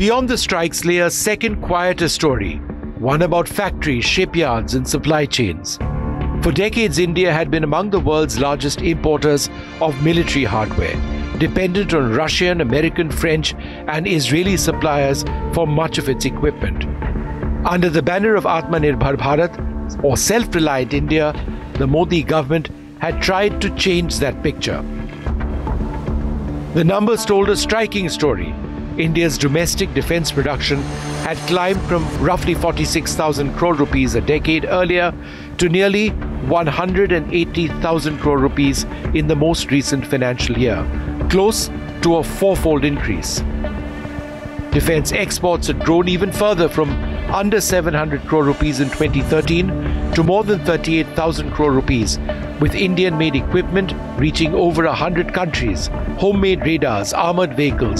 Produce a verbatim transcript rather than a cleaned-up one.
beyond the strikes lay a second quieter story, one about factories, shipyards and supply chains. For decades, India had been among the world's largest importers of military hardware, dependent on Russian, American, French and Israeli suppliers for much of its equipment. Under the banner of Atmanirbhar Bharat, or self-reliant India, the Modi government had tried to change that picture. The numbers told a striking story. India's domestic defense production had climbed from roughly forty-six thousand crore rupees a decade earlier to nearly one hundred eighty thousand crore rupees in the most recent financial year, close to a fourfold increase. Defense exports had grown even further from under seven hundred crore rupees in twenty thirteen to more than thirty-eight thousand crore rupees, with Indian-made equipment reaching over one hundred countries, homemade radars, armored vehicles,